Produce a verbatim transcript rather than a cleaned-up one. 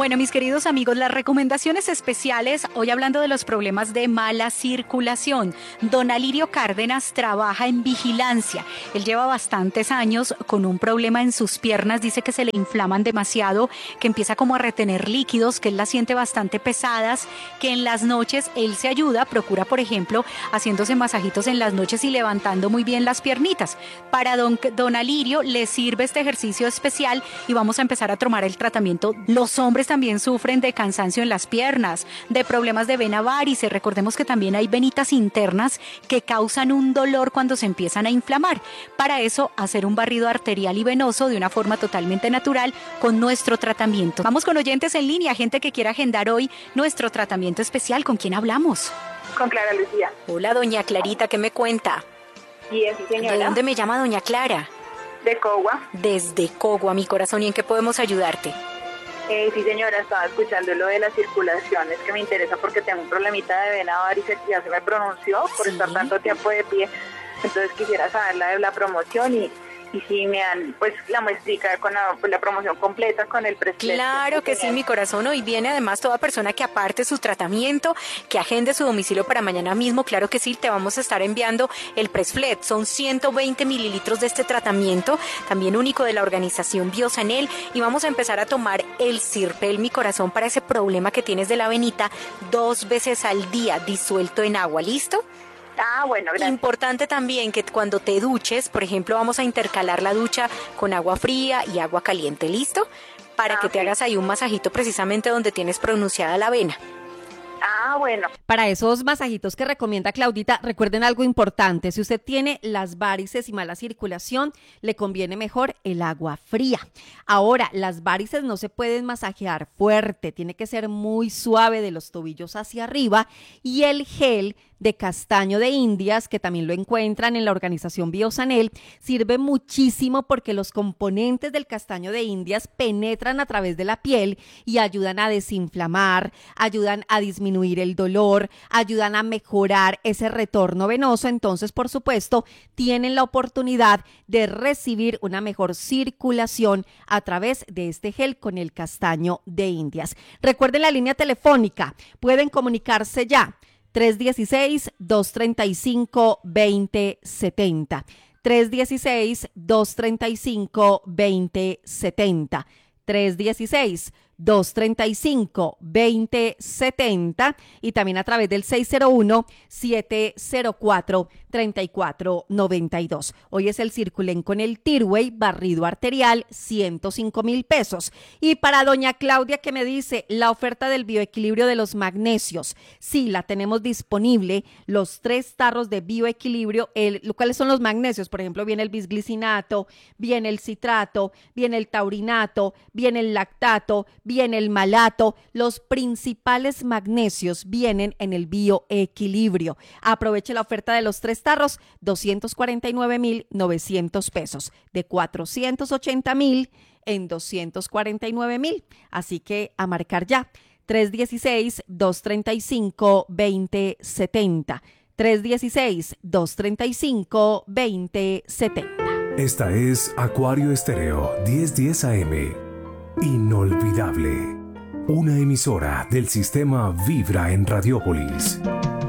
Bueno, mis queridos amigos, las recomendaciones especiales, hoy hablando de los problemas de mala circulación. Don Alirio Cárdenas trabaja en vigilancia. Él lleva bastantes años con un problema en sus piernas, dice que se le inflaman demasiado, que empieza como a retener líquidos, que él las siente bastante pesadas, que en las noches él se ayuda, procura, por ejemplo, haciéndose masajitos en las noches y levantando muy bien las piernitas. Para don, don Alirio le sirve este ejercicio especial y vamos a empezar a tomar el tratamiento. Los hombres también sufren de cansancio en las piernas, de problemas de vena varice. Recordemos que también hay venitas internas que causan un dolor cuando se empiezan a inflamar. Para eso, hacer un barrido arterial y venoso de una forma totalmente natural con nuestro tratamiento. Vamos con oyentes en línea, gente que quiera agendar hoy nuestro tratamiento especial. ¿Con quién hablamos? Con Clara Lucía. Hola, doña Clarita, ¿qué me cuenta? Bien, sí, señora. ¿De dónde me llama doña Clara? De Cogua. Desde Cogua, mi corazón. ¿Y en qué podemos ayudarte? Eh, sí, señora, estaba escuchando lo de la circulación. Es que me interesa porque tengo un problemita de vena varice que ya se me pronunció por ¿Sí? estar tanto tiempo de pie. Entonces quisiera saber la de la promoción y, y si me dan pues la muestrica con la, pues, la promoción completa con el precio. Claro que sí, mi corazón. Hoy viene además toda persona que aparte su tratamiento, que agende su domicilio para mañana mismo. Claro que sí, te vamos a estar enviando el Presflet. Son ciento veinte mililitros de este tratamiento, también único de la organización Biosanel. Y vamos a empezar a tomar el Sirpel, mi corazón, para ese problema que tienes de la venita, dos veces al día, disuelto en agua. ¿Listo? Ah, bueno, gracias. Importante también que cuando te duches, por ejemplo, vamos a intercalar la ducha con agua fría y agua caliente, ¿listo? Para ah, que okay. te hagas ahí un masajito precisamente donde tienes pronunciada la vena. Ah, bueno. Para esos masajitos que recomienda Claudita, recuerden algo importante. Si usted tiene las varices y mala circulación, le conviene mejor el agua fría. Ahora, las varices no se pueden masajear fuerte, tiene que ser muy suave de los tobillos hacia arriba. Y el gel de castaño de Indias, que también lo encuentran en la organización Biosanel, sirve muchísimo porque los componentes del castaño de Indias penetran a través de la piel y ayudan a desinflamar, ayudan a disminuir el dolor, ayudan a mejorar ese retorno venoso. Entonces, por supuesto, tienen la oportunidad de recibir una mejor circulación a través de este gel con el castaño de Indias. Recuerden la línea telefónica, pueden comunicarse ya. tres uno seis, dos tres cinco, dos cero siete cero. tres uno seis, dos tres cinco, dos cero siete cero. tres uno seis, dos tres cinco, dos cero siete cero y también a través del seis cero uno, siete cero cuatro, tres cuatro nueve dos. Hoy es el Circulen con el Tirway, barrido arterial, ciento cinco mil pesos. Y para doña Claudia, que me dice la oferta del bioequilibrio de los magnesios, sí, la tenemos disponible, los tres tarros de bioequilibrio. El, ¿cuáles son los magnesios? Por ejemplo, viene el bisglicinato, viene el citrato, viene el taurinato, viene el lactato, viene el malato. Los principales magnesios vienen en el bioequilibrio. Aproveche la oferta de los tres tarros, doscientos cuarenta y nueve mil novecientos pesos, de cuatrocientos ochenta mil en doscientos cuarenta y nueve mil. Así que a marcar ya, tres uno seis, dos tres cinco, dos cero siete cero, tres uno seis, dos tres cinco, dos cero siete cero. Esta es Acuario Estéreo diez diez A M. Inolvidable. Una emisora del sistema Vibra en Radiópolis.